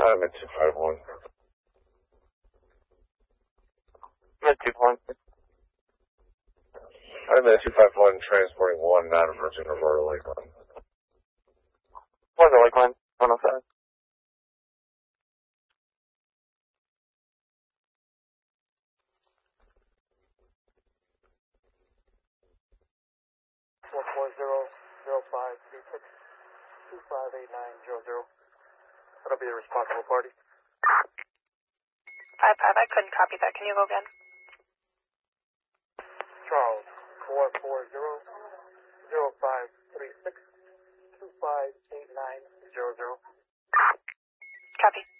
I'm at 251. I'm at 251. I'm at 251 transporting 1 out of Virgin Aurora Lakeland. What's the Lakeland? 107. That'll be the responsible party. 5-5, I couldn't copy that. Can you go again? Charles, 440-0536-258900. Copy.